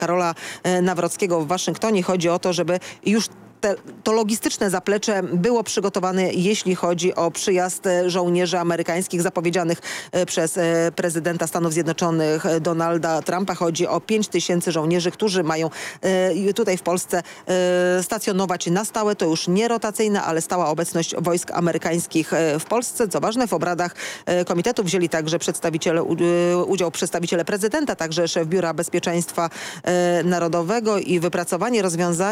Karola Nawrockiego w Waszyngtonie. Chodzi o to, żeby już to logistyczne zaplecze było przygotowane, jeśli chodzi o przyjazd żołnierzy amerykańskich zapowiedzianych przez prezydenta Stanów Zjednoczonych Donalda Trumpa. Chodzi o 5000 żołnierzy, którzy mają tutaj w Polsce stacjonować na stałe. To już nie rotacyjna, ale stała obecność wojsk amerykańskich w Polsce. Co ważne, w obradach komitetu wzięli także udział przedstawiciele prezydenta, także szef Biura Bezpieczeństwa Narodowego i wypracowanie rozwiązań